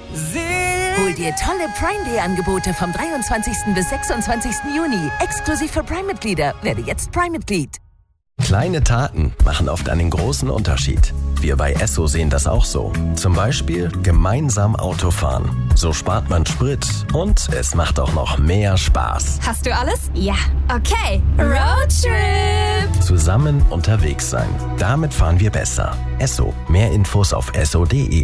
Hol dir tolle Prime-Day-Angebote vom 23. bis 26. Juni. Exklusiv für Prime-Mitglieder. Werde jetzt Prime-Mitglied. Kleine Taten machen oft einen großen Unterschied. Wir bei Esso sehen das auch so. Zum Beispiel gemeinsam Autofahren. So spart man Sprit und es macht auch noch mehr Spaß. Hast du alles? Ja. Okay. Roadtrip. Zusammen unterwegs sein. Damit fahren wir besser. Esso. Mehr Infos auf esso.de.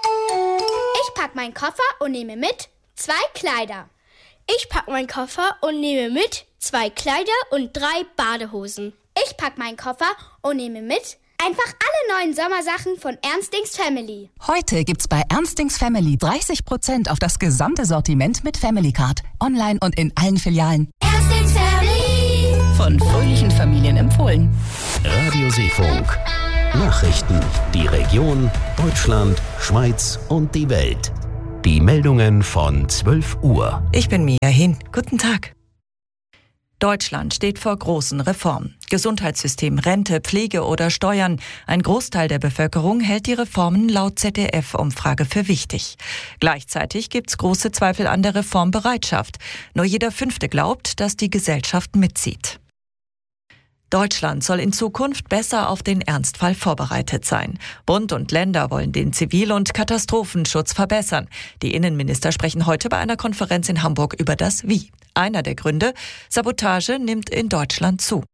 Ich pack meinen Koffer und nehme mit 2 Kleider. Ich pack meinen Koffer und nehme mit 2 Kleider und 3 Badehosen. Ich pack meinen Koffer und nehme mit einfach alle neuen Sommersachen von Ernstings Family. Heute gibt's bei Ernstings Family 30% auf das gesamte Sortiment mit Family Card. Online und in allen Filialen. Ernstings Family. Von fröhlichen Familien empfohlen. Radio Seefunk. Nachrichten. Die Region, Deutschland, Schweiz und die Welt. Die Meldungen von 12 Uhr. Ich bin Mia Hin. Guten Tag. Deutschland steht vor großen Reformen. Gesundheitssystem, Rente, Pflege oder Steuern. Ein Großteil der Bevölkerung hält die Reformen laut ZDF-Umfrage für wichtig. Gleichzeitig gibt's große Zweifel an der Reformbereitschaft. Nur jeder Fünfte glaubt, dass die Gesellschaft mitzieht. Deutschland soll in Zukunft besser auf den Ernstfall vorbereitet sein. Bund und Länder wollen den Zivil- und Katastrophenschutz verbessern. Die Innenminister sprechen heute bei einer Konferenz in Hamburg über das Wie. Einer der Gründe: Sabotage nimmt in Deutschland zu.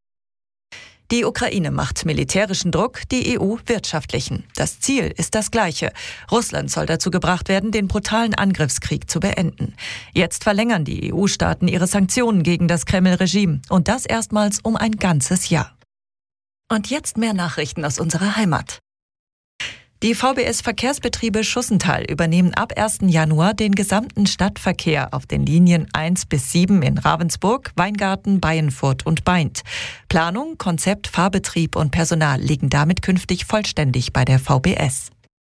Die Ukraine macht militärischen Druck, die EU wirtschaftlichen. Das Ziel ist das gleiche. Russland soll dazu gebracht werden, den brutalen Angriffskrieg zu beenden. Jetzt verlängern die EU-Staaten ihre Sanktionen gegen das Kreml-Regime. Und das erstmals um ein ganzes Jahr. Und jetzt mehr Nachrichten aus unserer Heimat. Die VBS-Verkehrsbetriebe Schussenthal übernehmen ab 1. Januar den gesamten Stadtverkehr auf den Linien 1 bis 7 in Ravensburg, Weingarten, Baienfurt und Baindt. Planung, Konzept, Fahrbetrieb und Personal liegen damit künftig vollständig bei der VBS.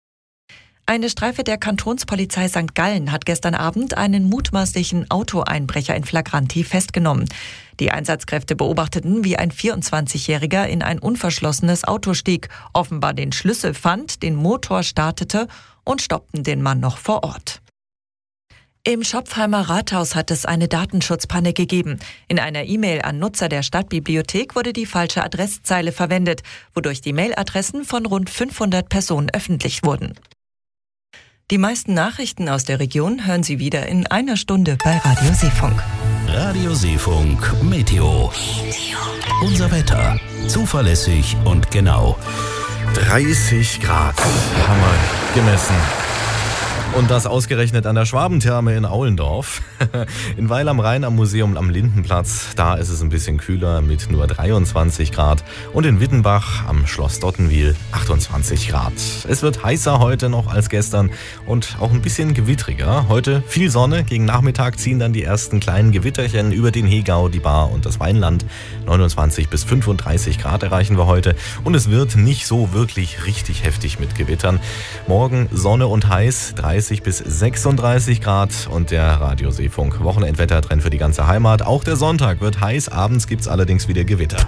Eine Streife der Kantonspolizei St. Gallen hat gestern Abend einen mutmaßlichen Autoeinbrecher in Flagranti festgenommen. Die Einsatzkräfte beobachteten, wie ein 24-Jähriger in ein unverschlossenes Auto stieg, offenbar den Schlüssel fand, den Motor startete und stoppten den Mann noch vor Ort. Im Schopfheimer Rathaus hat es eine Datenschutzpanne gegeben. In einer E-Mail an Nutzer der Stadtbibliothek wurde die falsche Adresszeile verwendet, wodurch die Mailadressen von rund 500 Personen öffentlich wurden. Die meisten Nachrichten aus der Region hören Sie wieder in einer Stunde bei Radio Seefunk. Radio Seefunk Meteo. Unser Wetter. Zuverlässig und genau. 30 Grad haben wir gemessen. Und das ausgerechnet an der Schwabentherme in Aulendorf. In Weil am Rhein am Museum am Lindenplatz, da ist es ein bisschen kühler mit nur 23 Grad. Und in Wittenbach am Schloss Dottenwil 28 Grad. Es wird heißer heute noch als gestern und auch ein bisschen gewittriger. Heute viel Sonne, gegen Nachmittag ziehen dann die ersten kleinen Gewitterchen über den Hegau, die Baar und das Weinland. 29 bis 35 Grad erreichen wir heute. Und es wird nicht so wirklich richtig heftig mit Gewittern. Morgen Sonne und heiß, 30 bis 36 Grad und der Radio Seefunk Wochenendwettertrend für die ganze Heimat. Auch der Sonntag wird heiß, abends gibt's allerdings wieder Gewitter.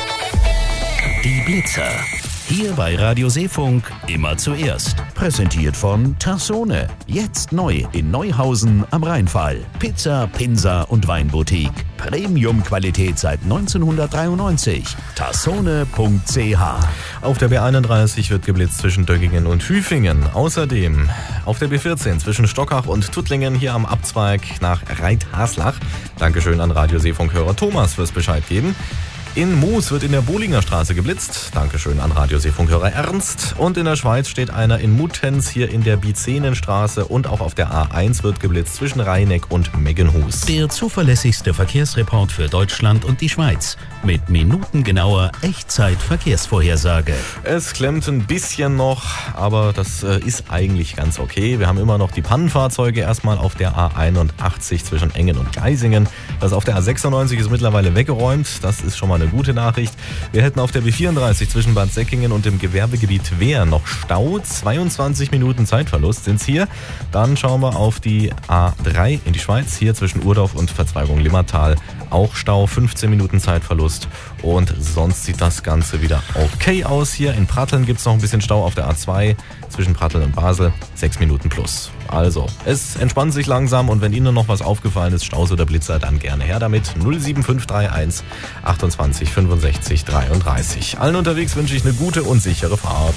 Die Blitzer. Hier bei Radio Seefunk immer zuerst. Präsentiert von Tassone. Jetzt neu in Neuhausen am Rheinfall. Pizza, Pinsa und Weinboutique. Premium-Qualität seit 1993. Tassone.ch. Auf der B31 wird geblitzt zwischen Döggingen und Hüfingen. Außerdem auf der B14 zwischen Stockach und Tuttlingen hier am Abzweig nach Reit-Haslach. Dankeschön an Radio Seefunk-Hörer Thomas fürs Bescheid geben. In Moos wird in der Bohlinger Straße geblitzt. Dankeschön an Radio Seefunk-Hörer Ernst. Und in der Schweiz steht einer in Muttenz hier in der Bizenenstraße. Und auch auf der A1 wird geblitzt zwischen Rheineck und Meggenhus. Der zuverlässigste Verkehrsreport für Deutschland und die Schweiz. Mit minutengenauer Echtzeit-Verkehrsvorhersage. Es klemmt ein bisschen noch, aber das ist eigentlich ganz okay. Wir haben immer noch die Pannenfahrzeuge erstmal auf der A81 zwischen Engen und Geisingen. Das auf der A96 ist mittlerweile weggeräumt. Das ist schon mal eine gute Nachricht. Wir hätten auf der B34 zwischen Bad Säckingen und dem Gewerbegebiet Wehr noch Stau. 22 Minuten Zeitverlust sind es hier. Dann schauen wir auf die A3 in die Schweiz. Hier zwischen Urdorf und Verzweigung Limmatal auch Stau. 15 Minuten Zeitverlust. Und sonst sieht das Ganze wieder okay aus. Hier in Pratteln gibt es noch ein bisschen Stau auf der A2 zwischen Pratteln und Basel. 6 Minuten plus. Also, es entspannt sich langsam und wenn Ihnen noch was aufgefallen ist, Staus oder Blitzer, dann gerne her damit. 07531 28 65 33. Allen unterwegs wünsche ich eine gute und sichere Fahrt.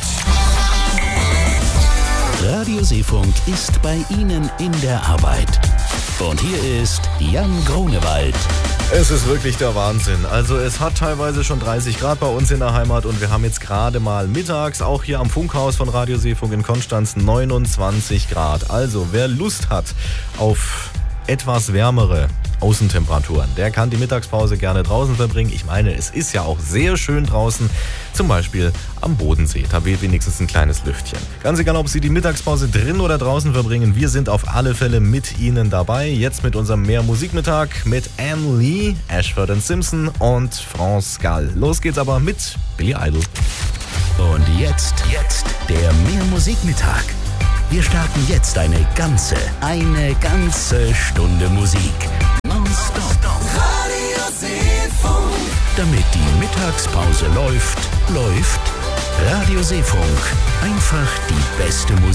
Radio Seefunk ist bei Ihnen in der Arbeit. Und hier ist Jan Grunewald. Es ist wirklich der Wahnsinn. Also es hat teilweise schon 30 Grad bei uns in der Heimat und wir haben jetzt gerade mal mittags, auch hier am Funkhaus von Radio Seefunk in Konstanz, 29 Grad. Also wer Lust hat auf etwas wärmere Außentemperaturen, der kann die Mittagspause gerne draußen verbringen. Ich meine, es ist ja auch sehr schön draußen, zum Beispiel am Bodensee. Da weht wenigstens ein kleines Lüftchen. Ganz egal, ob Sie die Mittagspause drin oder draußen verbringen, wir sind auf alle Fälle mit Ihnen dabei. Jetzt mit unserem Mehr-Musikmittag mit Anne Lee, Ashford & Simpson und France Gall. Los geht's aber mit Billy Idol. Und jetzt der Mehr-Musikmittag. Wir starten jetzt eine ganze Stunde Musik. Non-stop. Radio Seefunk. Damit die Mittagspause läuft Radio Seefunk. Einfach die beste Musik.